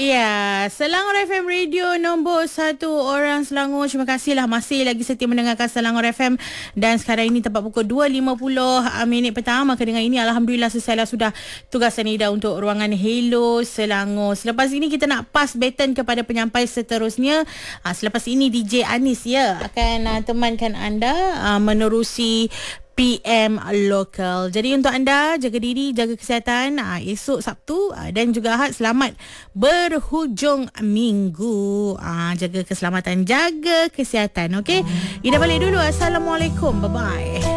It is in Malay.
Ya, Selangor FM Radio nombor 1 orang Selangor. Terima kasihlah masih lagi setia mendengarkan Selangor FM. Dan sekarang ini tepat pukul 2.50 minit petang. Maka dengan ini Alhamdulillah selesailah sudah tugas Anida untuk ruangan Hello Selangor. Selepas ini kita nak pass baton kepada penyampai seterusnya. Selepas ini DJ Anis akan temankan anda menerusi PM Lokal. Jadi untuk anda, jaga diri, jaga kesihatan. Esok Sabtu dan juga Ahad, selamat berhujung minggu. Jaga keselamatan, jaga kesihatan. Okey, Ida balik dulu. Assalamualaikum. Bye-bye.